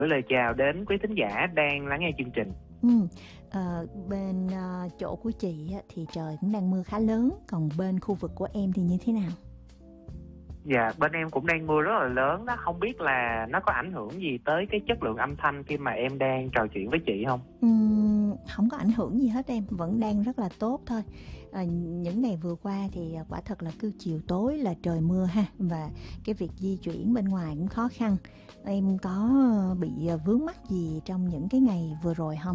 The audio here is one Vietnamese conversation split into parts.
gửi lời chào đến quý thính giả đang lắng nghe chương trình. Bên chỗ của chị thì trời cũng đang mưa khá lớn, còn bên khu vực của em thì như thế nào? Dạ, bên em cũng đang mưa rất là lớn đó. Không biết là nó có ảnh hưởng gì tới cái chất lượng âm thanh khi mà em đang trò chuyện với chị không? Không có ảnh hưởng gì hết, em vẫn đang rất là tốt thôi. Những ngày vừa qua thì quả thật là cứ chiều tối là trời mưa ha, và cái việc di chuyển bên ngoài cũng khó khăn. Em có bị vướng mắc gì trong những cái ngày vừa rồi không?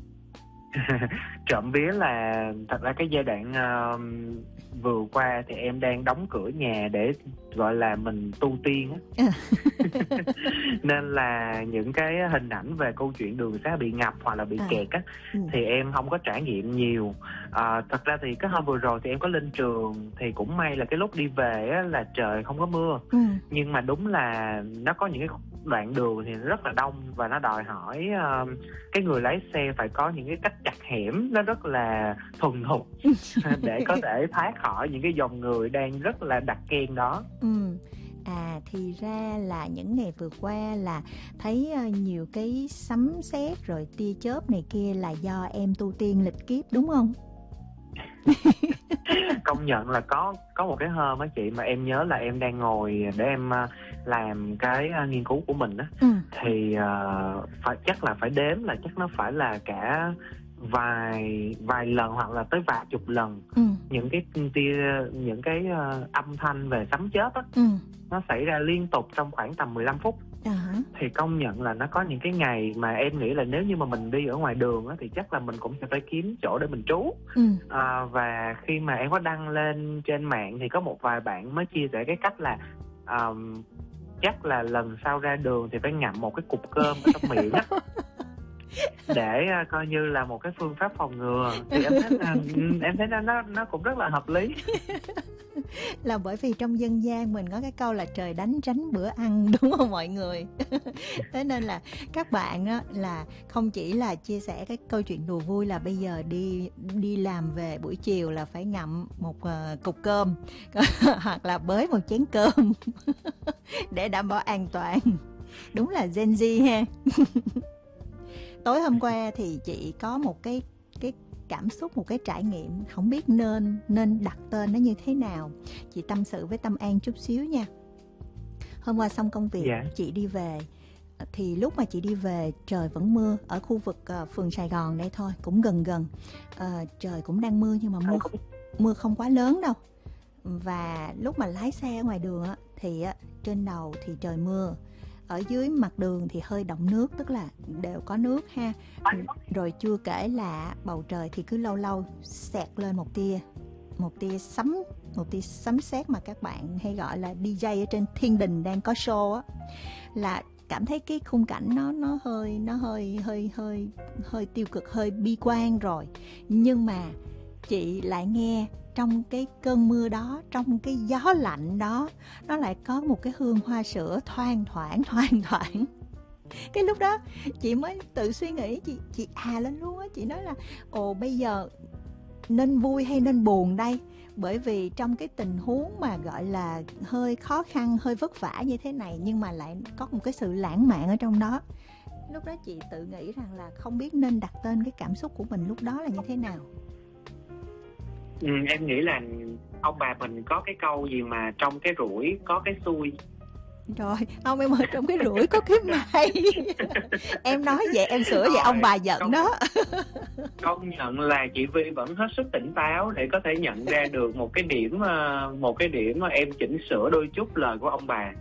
Trộm vía là thật ra cái giai đoạn vừa qua thì em đang đóng cửa nhà để gọi là mình tu tiên á. Nên là những cái hình ảnh về câu chuyện đường xá bị ngập hoặc là bị kẹt á thì em không có trải nghiệm nhiều. Thật ra thì cái hôm vừa rồi thì em có lên trường, thì cũng may là cái lúc đi về á là trời không có mưa. Nhưng mà đúng là nó có những cái đoạn đường thì rất là đông, và nó đòi hỏi cái người lái xe phải có những cái cách chặt hẻm nó rất là thuần thục để có thể thoát khỏi những cái dòng người đang rất là đặc keng đó. Thì ra là những ngày vừa qua là thấy nhiều cái sấm sét rồi tia chớp này kia là do em tu tiên lịch kiếp đúng không? Công nhận là có một cái hôm á chị, mà em nhớ là em đang ngồi để em làm cái nghiên cứu của mình á, thì chắc là phải đếm là chắc nó phải là cả vài lần hoặc là tới vài chục lần những cái âm thanh về sấm chớp á nó xảy ra liên tục trong khoảng tầm 15 phút. Thì công nhận là nó có những cái ngày mà em nghĩ là nếu như mà mình đi ở ngoài đường á thì chắc là mình cũng sẽ phải kiếm chỗ để mình trú. Và khi mà em có đăng lên trên mạng thì có một vài bạn mới chia sẻ cái cách là chắc là lần sau ra đường thì phải ngậm một cái cục cơm ở trong miệng á để coi như là một cái phương pháp phòng ngừa. Thì em thấy nó cũng rất là hợp lý. Là bởi vì trong dân gian mình có cái câu là trời đánh tránh bữa ăn đúng không mọi người? Thế nên là các bạn á, là không chỉ là chia sẻ cái câu chuyện đùa vui là bây giờ đi làm về buổi chiều là phải ngậm một cục cơm hoặc là bới một chén cơm để đảm bảo an toàn. Đúng là Gen Z ha. Tối hôm qua thì chị có một cái cảm xúc, một cái trải nghiệm không biết nên đặt tên nó như thế nào. Chị tâm sự với Tâm An chút xíu nha. Hôm qua xong công việc, chị đi về, thì lúc mà chị đi về trời vẫn mưa ở khu vực phường Sài Gòn đây thôi, cũng gần trời cũng đang mưa nhưng mà mưa không quá lớn đâu. Và lúc mà lái xe ở ngoài đường á, thì trên đầu thì trời mưa, ở dưới mặt đường thì hơi đọng nước, tức là đều có nước ha. Rồi chưa kể là bầu trời thì cứ lâu lâu xẹt lên một tia sấm sét mà các bạn hay gọi là DJ ở trên thiên đình đang có show á, là cảm thấy cái khung cảnh nó hơi tiêu cực, hơi bi quan rồi. Nhưng mà chị lại nghe trong cái cơn mưa đó, trong cái gió lạnh đó, nó lại có một cái hương hoa sữa thoang thoảng. Cái lúc đó chị mới tự suy nghĩ, chị lên luôn á. Chị nói là bây giờ nên vui hay nên buồn đây? Bởi vì trong cái tình huống mà gọi là hơi khó khăn, hơi vất vả như thế này, nhưng mà lại có một cái sự lãng mạn ở trong đó. Lúc đó chị tự nghĩ rằng là không biết nên đặt tên cái cảm xúc của mình lúc đó là như thế nào. Em nghĩ là ông bà mình có cái câu gì mà trong cái rủi có cái xui. Rồi, ông em ơi, trong cái rủi có cái may. Em nói vậy, em sửa vậy ông bà giận đó. Công nhận là chị Vi vẫn hết sức tỉnh táo để có thể nhận ra được một cái điểm mà em chỉnh sửa đôi chút lời của ông bà.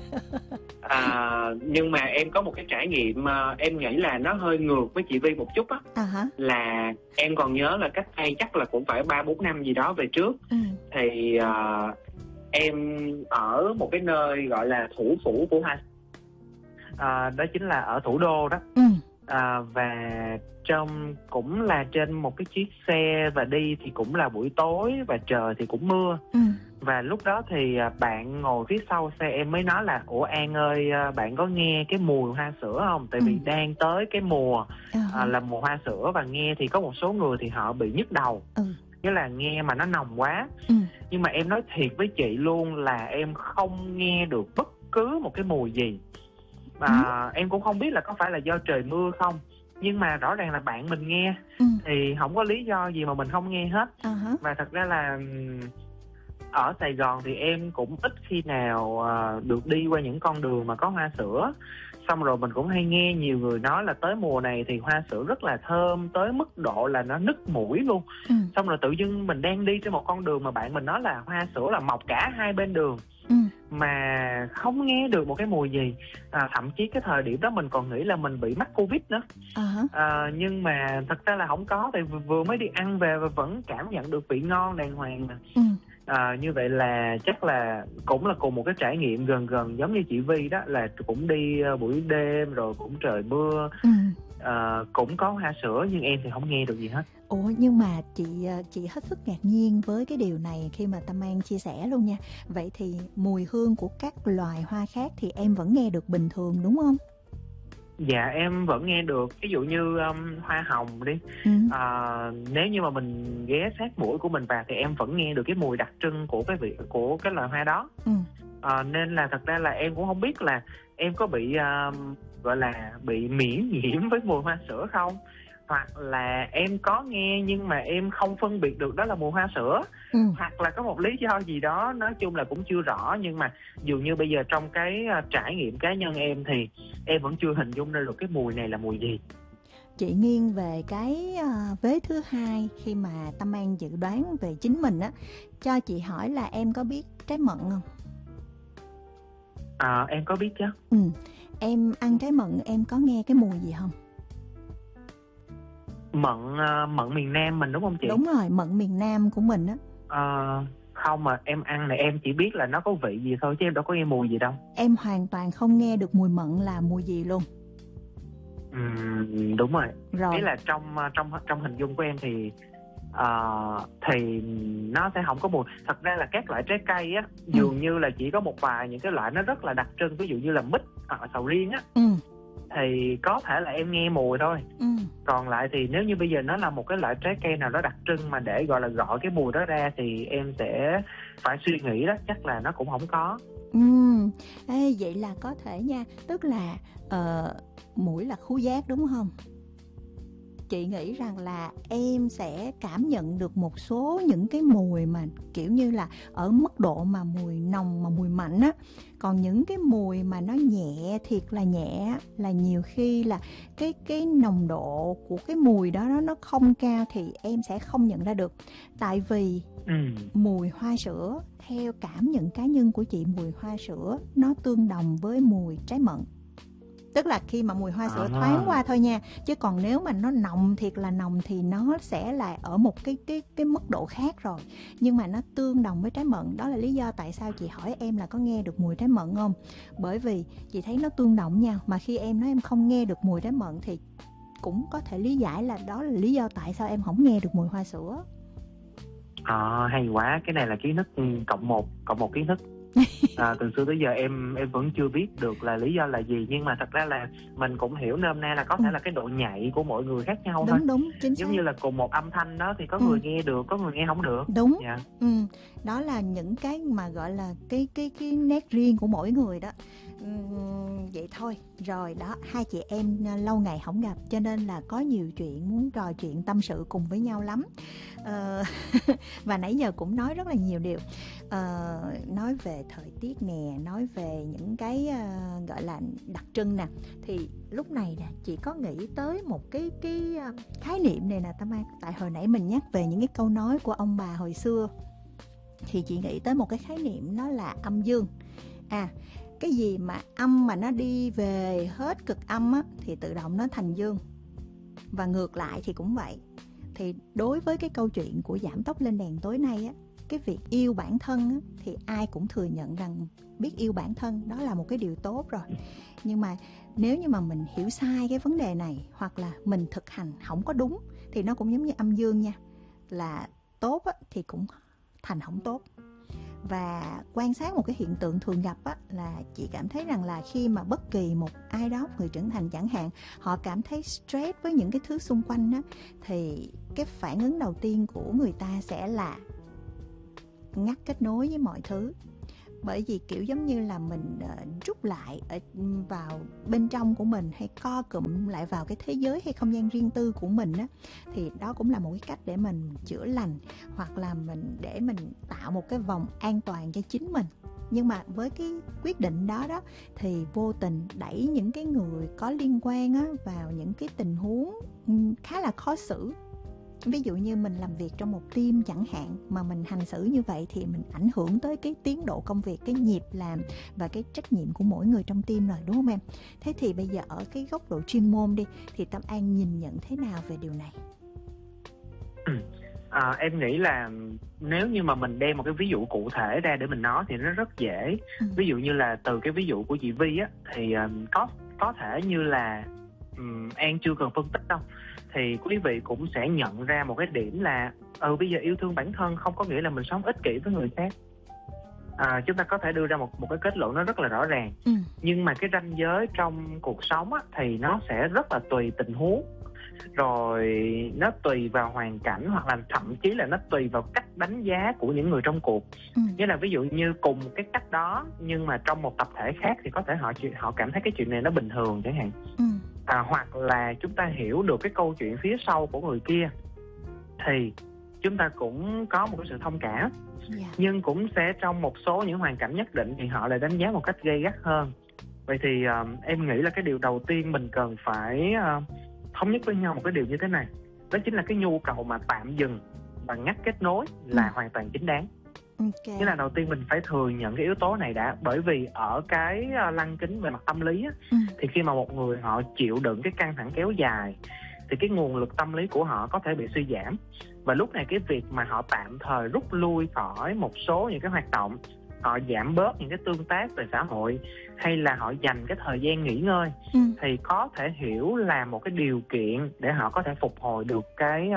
Nhưng mà em có một cái trải nghiệm em nghĩ là nó hơi ngược với chị Vi một chút á. Là em còn nhớ là cách đây chắc là cũng phải 3-4 năm gì đó về trước. Thì em ở một cái nơi gọi là thủ phủ của Hoa, đó chính là ở thủ đô đó. Và trong cũng là trên một cái chiếc xe, và đi thì cũng là buổi tối và trời thì cũng mưa. Và lúc đó thì bạn ngồi phía sau xe em mới nói là ủa An ơi, bạn có nghe cái mùi hoa sữa không? Tại vì đang tới cái mùa là mùa hoa sữa, và nghe thì có một số người thì họ bị nhức đầu, nghĩa là nghe mà nó nồng quá. Nhưng mà em nói thiệt với chị luôn là em không nghe được bất cứ một cái mùi gì. Em cũng không biết là có phải là do trời mưa không, nhưng mà rõ ràng là bạn mình nghe thì không có lý do gì mà mình không nghe hết. Và thật ra là ở Sài Gòn thì em cũng ít khi nào được đi qua những con đường mà có hoa sữa. Xong rồi mình cũng hay nghe nhiều người nói là tới mùa này thì hoa sữa rất là thơm, tới mức độ là nó nức mũi luôn. Xong rồi tự dưng mình đang đi trên một con đường mà bạn mình nói là hoa sữa là mọc cả hai bên đường, mà không nghe được một cái mùi gì. Thậm chí cái thời điểm đó mình còn nghĩ là mình bị mắc Covid nữa. Nhưng mà thật ra là không có, tại vừa mới đi ăn về và vẫn cảm nhận được vị ngon đàng hoàng mà. Như vậy là chắc là cũng là cùng một cái trải nghiệm gần gần giống như chị Vi đó, là cũng đi buổi đêm rồi cũng trời mưa, cũng có hoa sữa nhưng em thì không nghe được gì hết. Ủa nhưng mà chị hết sức ngạc nhiên với cái điều này khi mà Tâm An chia sẻ luôn nha. Vậy thì mùi hương của các loài hoa khác thì em vẫn nghe được bình thường đúng không? Dạ em vẫn nghe được. Ví dụ như hoa hồng đi, nếu như mà mình ghé sát mũi của mình vào thì em vẫn nghe được cái mùi đặc trưng của cái loài hoa đó. Nên là thật ra là em cũng không biết là em có bị gọi là bị miễn nhiễm với mùi hoa sữa không, hoặc là em có nghe nhưng mà em không phân biệt được đó là mùi hoa sữa, hoặc là có một lý do gì đó, nói chung là cũng chưa rõ. Nhưng mà dường như bây giờ trong cái trải nghiệm cá nhân em thì em vẫn chưa hình dung ra được cái mùi này là mùi gì. Chị nghiêng về cái vế thứ hai khi mà Tâm An dự đoán về chính mình á, cho chị hỏi là em có biết trái mận không? Em có biết chứ. Em ăn trái mận em có nghe cái mùi gì không? Mận miền Nam mình đúng không chị? Đúng rồi, mận miền Nam của mình á. Không, mà em ăn này em chỉ biết là nó có vị gì thôi chứ em đâu có nghe mùi gì đâu. Em hoàn toàn không nghe được mùi mận là mùi gì luôn. Đúng rồi. Ý là trong hình dung của em thì nó sẽ không có mùi. Thật ra là các loại trái cây á, dường như là chỉ có một vài những cái loại nó rất là đặc trưng, ví dụ như là mít hoặc là sầu riêng á, thì có thể là em nghe mùi thôi. Còn lại thì nếu như bây giờ nó là một cái loại trái cây nào đó đặc trưng mà để gọi cái mùi đó ra thì em sẽ phải suy nghĩ đó, chắc là nó cũng không có. Vậy là có thể nha, tức là mũi là khứu giác đúng không? Chị nghĩ rằng là em sẽ cảm nhận được một số những cái mùi mà kiểu như là ở mức độ mà mùi nồng mà mùi mạnh á. Còn những cái mùi mà nó nhẹ, thiệt là nhẹ, là nhiều khi là cái nồng độ của cái mùi đó nó không cao thì em sẽ không nhận ra được. Tại vì mùi hoa sữa, theo cảm nhận cá nhân của chị, mùi hoa sữa nó tương đồng với mùi trái mận. Tức là khi mà mùi hoa sữa thoáng qua thôi nha, chứ còn nếu mà nó nồng thiệt là nồng thì nó sẽ là ở một cái mức độ khác rồi. Nhưng mà nó tương đồng với trái mận, đó là lý do tại sao chị hỏi em là có nghe được mùi trái mận không. Bởi vì chị thấy nó tương đồng nhau. Mà khi em nói em không nghe được mùi trái mận thì cũng có thể lý giải là đó là lý do tại sao em không nghe được mùi hoa sữa. Hay quá, cái này là kiến thức cộng một kiến thức. Từ xưa tới giờ em vẫn chưa biết được là lý do là gì, nhưng mà thật ra là mình cũng hiểu nôm na là có thể là cái độ nhạy của mỗi người khác nhau thôi. Đúng, chính xác. Giống như là cùng một âm thanh đó thì có người nghe được, có người nghe không được. Đúng. Đó là những cái mà gọi là cái nét riêng của mỗi người đó. Vậy thôi. Rồi đó, hai chị em lâu ngày không gặp cho nên là có nhiều chuyện muốn trò chuyện tâm sự cùng với nhau lắm. Và nãy giờ cũng nói rất là nhiều điều. Nói về thời tiết nè, nói về những cái gọi là đặc trưng nè, thì lúc này nè chị có nghĩ tới một cái khái niệm này nè Tâm An. Tại hồi nãy mình nhắc về những cái câu nói của ông bà hồi xưa thì chị nghĩ tới một cái khái niệm, nó là âm dương. Cái gì mà âm mà nó đi về hết cực âm á, thì tự động nó thành dương, và ngược lại thì cũng vậy. Thì đối với cái câu chuyện của Giảm Tốc Lên Đèn tối nay á, cái việc yêu bản thân á, thì ai cũng thừa nhận rằng biết yêu bản thân đó là một cái điều tốt rồi. Nhưng mà nếu như mà mình hiểu sai cái vấn đề này, hoặc là mình thực hành không có đúng, thì nó cũng giống như âm dương nha, là tốt á, thì cũng thành không tốt. Và quan sát một cái hiện tượng thường gặp á, là chị cảm thấy rằng là khi mà bất kỳ một ai đó, người trưởng thành chẳng hạn, họ cảm thấy stress với những cái thứ xung quanh á, thì cái phản ứng đầu tiên của người ta sẽ là ngắt kết nối với mọi thứ. bởi vì kiểu giống như là mình rút lại vào bên trong của mình, hay co cụm lại vào cái thế giới hay không gian riêng tư của mình á, thì đó cũng là một cái cách để mình chữa lành, hoặc là để mình tạo một cái vòng an toàn cho chính mình. Nhưng mà với cái quyết định đó thì vô tình đẩy những cái người có liên quan á vào những cái tình huống khá là khó xử. Ví dụ như mình làm việc trong một team chẳng hạn, mà mình hành xử như vậy thì mình ảnh hưởng tới cái tiến độ công việc, cái nhịp làm và cái trách nhiệm của mỗi người trong team rồi, đúng không em? Thế thì bây giờ ở cái góc độ chuyên môn đi, thì Tâm An nhìn nhận thế nào về điều này? Em nghĩ là nếu như mà mình đem một cái ví dụ cụ thể ra để mình nói thì nó rất dễ. Ví dụ như là từ cái ví dụ của chị Vi á, thì có thể như là An chưa cần phân tích đâu, thì quý vị cũng sẽ nhận ra một cái điểm là bây giờ yêu thương bản thân không có nghĩa là mình sống ích kỷ với người khác. Chúng ta có thể đưa ra một cái kết luận nó rất là rõ ràng. Nhưng mà cái ranh giới trong cuộc sống á, thì nó sẽ rất là tùy tình huống, rồi nó tùy vào hoàn cảnh, hoặc là thậm chí là nó tùy vào cách đánh giá của những người trong cuộc. Nghĩa là ví dụ như cùng cái cách đó nhưng mà trong một tập thể khác thì có thể họ cảm thấy cái chuyện này nó bình thường chẳng hạn. Hoặc là chúng ta hiểu được cái câu chuyện phía sau của người kia thì chúng ta cũng có một cái sự thông cảm. Nhưng cũng sẽ trong một số những hoàn cảnh nhất định thì họ lại đánh giá một cách gay gắt hơn. Vậy thì em nghĩ là cái điều đầu tiên mình cần phải thống nhất với nhau một cái điều như thế này, đó chính là cái nhu cầu mà tạm dừng và ngắt kết nối là hoàn toàn chính đáng. Nghĩa là đầu tiên mình phải thừa nhận cái yếu tố này đã, bởi vì ở cái lăng kính về mặt tâm lý á, thì khi mà một người họ chịu đựng cái căng thẳng kéo dài thì cái nguồn lực tâm lý của họ có thể bị suy giảm, và lúc này cái việc mà họ tạm thời rút lui khỏi một số những cái hoạt động, họ giảm bớt những cái tương tác về xã hội, hay là họ dành cái thời gian nghỉ ngơi, thì có thể hiểu là một cái điều kiện để họ có thể phục hồi được cái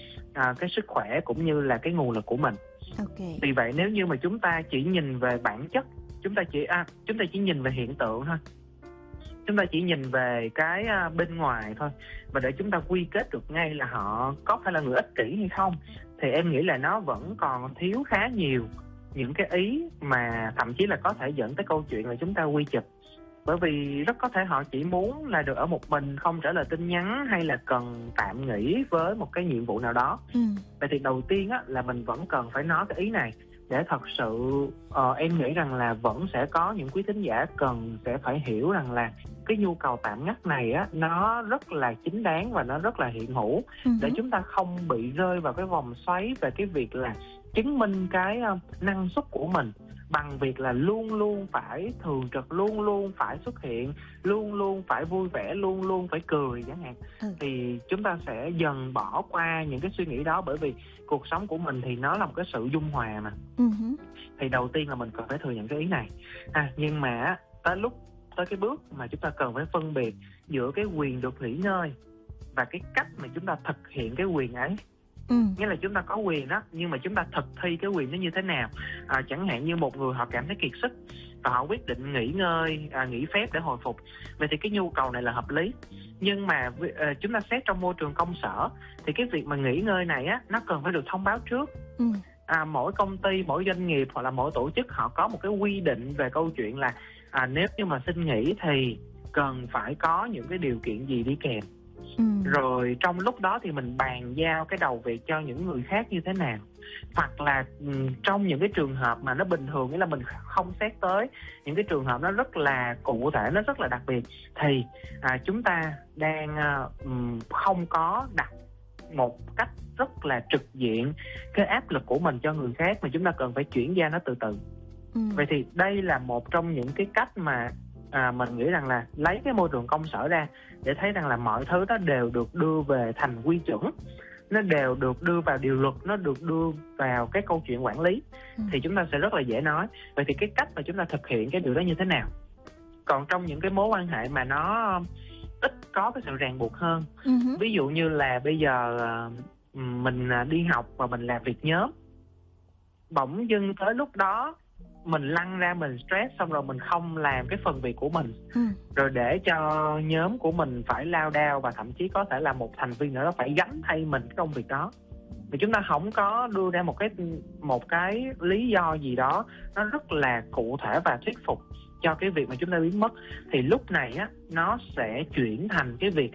sức khỏe cũng như là cái nguồn lực của mình. Vì vậy nếu như mà chúng ta chỉ nhìn về bản chất, chúng ta chỉ nhìn về hiện tượng thôi, chúng ta chỉ nhìn về cái bên ngoài thôi, và để chúng ta quy kết được ngay là họ có phải là người ích kỷ hay không, thì em nghĩ là nó vẫn còn thiếu khá nhiều những cái ý mà thậm chí là có thể dẫn tới câu chuyện là chúng ta quy chụp. Bởi vì rất có thể họ chỉ muốn là được ở một mình, không trả lời tin nhắn, hay là cần tạm nghỉ với một cái nhiệm vụ nào đó. Vậy thì đầu tiên á, là mình vẫn cần phải nói cái ý này, để thật sự em nghĩ rằng là vẫn sẽ có những quý thính giả cần sẽ phải hiểu rằng là cái nhu cầu tạm ngắt này á, nó rất là chính đáng và nó rất là hiện hữu, để chúng ta không bị rơi vào cái vòng xoáy về cái việc là chứng minh cái năng suất của mình bằng việc là luôn luôn phải thường trực, luôn luôn phải xuất hiện, luôn luôn phải vui vẻ, luôn luôn phải cười chẳng hạn. Thì chúng ta sẽ dần bỏ qua những cái suy nghĩ đó, bởi vì cuộc sống của mình thì nó là một cái sự dung hòa mà. Thì đầu tiên là mình cần phải thừa nhận cái ý này. Nhưng mà tới cái bước mà chúng ta cần phải phân biệt giữa cái quyền được nghỉ ngơi và cái cách mà chúng ta thực hiện cái quyền ấy. Nghĩa là chúng ta có quyền đó, nhưng mà chúng ta thực thi cái quyền nó như thế nào. Chẳng hạn như một người họ cảm thấy kiệt sức và họ quyết định nghỉ ngơi, nghỉ phép để hồi phục. Vậy thì cái nhu cầu này là hợp lý. Nhưng mà chúng ta xét trong môi trường công sở thì cái việc mà nghỉ ngơi này á, nó cần phải được thông báo trước. Mỗi công ty, mỗi doanh nghiệp hoặc là mỗi tổ chức họ có một cái quy định về câu chuyện là nếu như mà xin nghỉ thì cần phải có những cái điều kiện gì đi kèm. Rồi trong lúc đó thì mình bàn giao cái đầu việc cho những người khác như thế nào. Hoặc là trong những cái trường hợp mà nó bình thường, nghĩa là mình không xét tới những cái trường hợp nó rất là cụ thể, nó rất là đặc biệt, thì chúng ta đang không có đặt một cách rất là trực diện cái áp lực của mình cho người khác, mà chúng ta cần phải chuyển giao nó từ từ. Vậy thì đây là một trong những cái cách mà mình nghĩ rằng là lấy cái môi trường công sở ra để thấy rằng là mọi thứ đó đều được đưa về thành quy chuẩn, nó đều được đưa vào điều luật, nó được đưa vào cái câu chuyện quản lý, thì chúng ta sẽ rất là dễ nói. Vậy thì cái cách mà chúng ta thực hiện cái điều đó như thế nào? Còn trong những cái mối quan hệ mà nó ít có cái sự ràng buộc hơn, ví dụ như là bây giờ mình đi học và mình làm việc nhóm, bỗng dưng tới lúc đó mình lăn ra, mình stress, xong rồi mình không làm cái phần việc của mình, rồi để cho nhóm của mình phải lao đao, và thậm chí có thể là một thành viên nữa đó phải gánh thay mình cái công việc đó. mà chúng ta không có đưa ra một cái lý do gì đó nó rất là cụ thể và thuyết phục cho cái việc mà chúng ta biến mất, thì lúc này á nó sẽ chuyển thành cái việc